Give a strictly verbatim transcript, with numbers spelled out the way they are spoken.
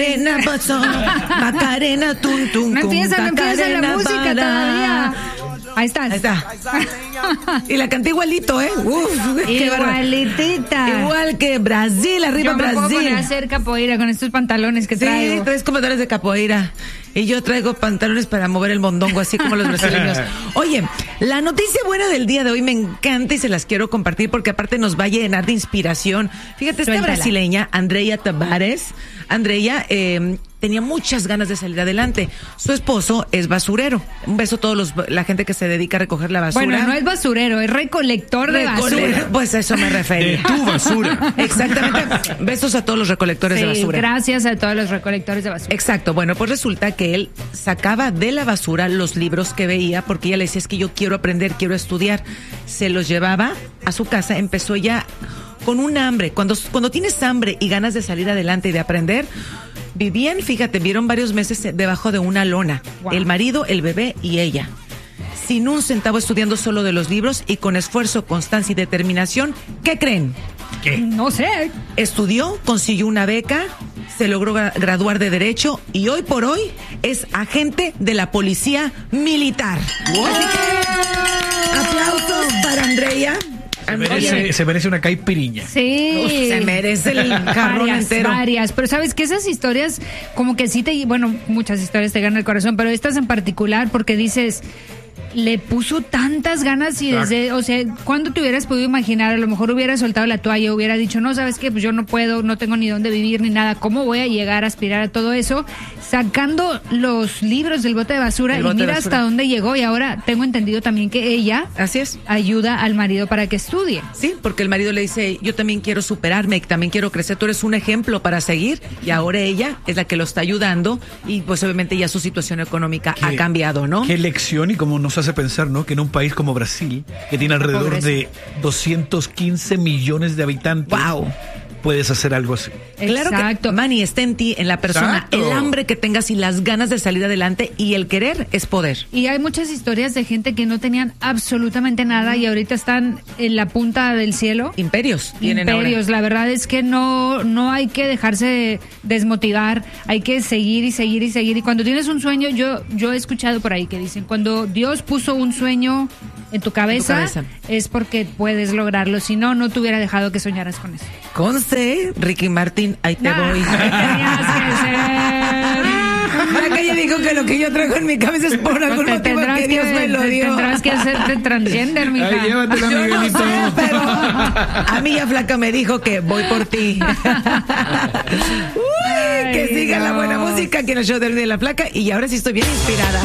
Macarena, tum, tum, no empieza, no empieza la música para... todavía. Ahí estás. Ahí está. Y la canté igualito, ¿eh? Uf, igualitita. Igual que Brasil, arriba yo me Brasil. Puedo poner a hacer capoeira con estos pantalones que sí, traigo. Sí, traes pantalones de capoeira. Y yo traigo pantalones para mover el mondongo, así como los brasileños. Oye, la noticia buena del día de hoy me encanta y se las quiero compartir porque aparte nos va a llenar de inspiración. Fíjate, esta Suéltala. brasileña, Andrea Tavares, Andrea eh, tenía muchas ganas de salir adelante. Su esposo es basurero. Un beso a todos los, la gente que se dedica a recoger la basura. Bueno, no es basurero, es recolector de Recole- basura. Pues a eso me refería. De tu basura. Exactamente. Besos a todos los recolectores Sí, de basura. gracias a todos los recolectores de basura. Exacto, bueno, pues resulta que él sacaba de la basura los libros que veía porque ella le decía, es que yo quiero aprender, quiero estudiar. Se los llevaba a su casa, empezó ya con un hambre. Cuando, cuando tienes hambre y ganas de salir adelante y de aprender, vivían, fíjate, vieron varios meses debajo de una lona. Wow. El marido, el bebé y ella. Sin un centavo estudiando solo de los libros y con esfuerzo, constancia y determinación. ¿Qué creen? ¿Qué? No sé. Estudió, consiguió una beca, se logró gra- graduar de Derecho y hoy por hoy es agente de la Policía Militar. ¡Wow! Así que, aplausos para Andrea. Se merece, se merece una caipiriña. Sí. Uf, se merece el jarrón varias, entero. Varias, pero sabes que esas historias como que sí te, bueno, muchas historias te ganan el corazón, pero estas en particular porque dices, le puso tantas ganas y desde, o sea, ¿cuándo te hubieras podido imaginar? A lo mejor hubiera soltado la toalla, hubiera dicho, no, ¿sabes qué? Pues yo no puedo, no tengo ni dónde vivir ni nada. ¿Cómo voy a llegar a aspirar a todo eso? Sacando los libros del bote de basura El y bote de mira basura. hasta dónde llegó y ahora tengo entendido también que ella Así es. ayuda al marido para que estudie. Sí, porque el marido le dice, yo también quiero superarme, también quiero crecer, tú eres un ejemplo para seguir y ahora ella es la que lo está ayudando y pues obviamente ya su situación económica ha Qué- cambiado, ¿no? Qué lección y cómo nos hace pensar, ¿no? Que en un país como Brasil, que tiene alrededor Pobreza. de doscientos quince millones de habitantes, Wow. puedes hacer algo así. Claro Exacto. que, Manny, está en ti, en la persona, Exacto. el hambre que tengas y las ganas de salir adelante y el querer es poder. Y hay muchas historias de gente que no tenían absolutamente nada y ahorita están en la punta del cielo. Imperios tienen Imperios, ahora. la verdad es que no, no hay que dejarse desmotivar, hay que seguir y seguir y seguir. Y cuando tienes un sueño, yo, yo he escuchado por ahí que dicen, cuando Dios puso un sueño en tu cabeza, cabeza. es porque puedes lograrlo, si no, no te hubiera dejado que soñaras con eso. Conste, Ricky Martin, ahí te Nah, voy. tenías que ser. La calle dijo que lo que yo traigo en mi cabeza es por algún Te motivo tendrás que Dios me lo te dio. tendrás que hacerte transgender, mija. Ay, llévatela, Yo no Miguelito. sé, pero a mí ya Flaca me dijo que voy por ti. Uy, que Ay, siga la no. buena música aquí en el show del Día de la Flaca y ahora sí estoy bien inspirada.